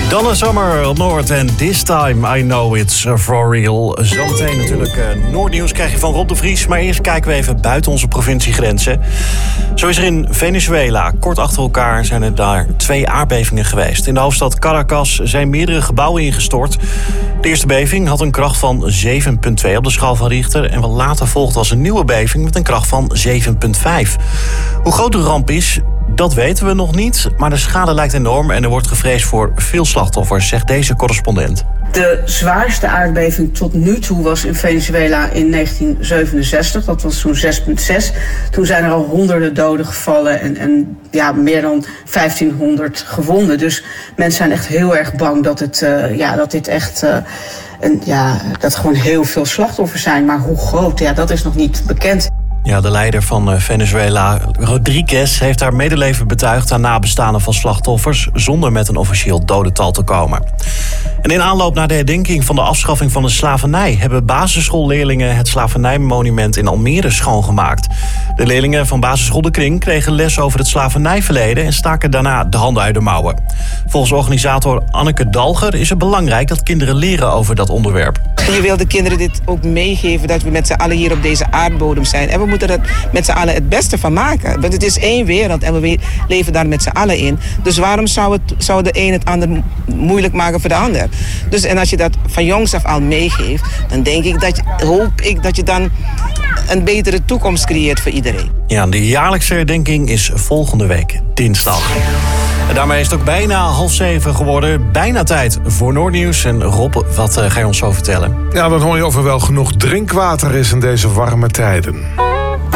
Donna Summer op Noord en This Time I Know It's For Real. Zometeen natuurlijk Noordnieuws krijg je van Rob de Vries. Maar eerst kijken we even buiten onze provinciegrenzen. Zo is er in Venezuela, kort achter elkaar, zijn er daar 2 aardbevingen geweest. In de hoofdstad Caracas zijn meerdere gebouwen ingestort. De eerste beving had een kracht van 7,2 op de schaal van Richter. En wat later volgde was een nieuwe beving met een kracht van 7,5. Hoe groot de ramp is, dat weten we nog niet, maar de schade lijkt enorm en er wordt gevreesd voor veel slachtoffers, zegt deze correspondent. De zwaarste aardbeving tot nu toe was in Venezuela in 1967. Dat was zo'n 6,6. Toen zijn er al honderden doden gevallen en meer dan 1500 gewonden. Dus mensen zijn echt heel erg bang dat dat gewoon heel veel slachtoffers zijn. Maar hoe groot, dat is nog niet bekend. Ja, de leider van Venezuela, Rodríguez, heeft haar medeleven betuigd aan nabestaanden van slachtoffers, zonder met een officieel dodental te komen. En in aanloop naar de herdenking van de afschaffing van de slavernij hebben basisschoolleerlingen het slavernijmonument in Almere schoongemaakt. De leerlingen van basisschool De Kring kregen les over het slavernijverleden en staken daarna de handen uit de mouwen. Volgens organisator Anneke Dalger is het belangrijk dat kinderen leren over dat onderwerp. Je wil de kinderen dit ook meegeven, dat we met z'n allen hier op deze aardbodem zijn. En we moeten er met z'n allen het beste van maken. Want het is één wereld en we leven daar met z'n allen in. Dus waarom zou de een het ander moeilijk maken voor de ander? Dus en als je dat van jongs af al meegeeft, dan hoop ik dat je dan een betere toekomst creëert voor iedereen. Ja, de jaarlijkse herdenking is volgende week dinsdag. En daarmee is het ook bijna 6:30 geworden. Bijna tijd voor Noordnieuws. En Rob, wat ga je ons zo vertellen? Ja, dan hoor je of er wel genoeg drinkwater is in deze warme tijden.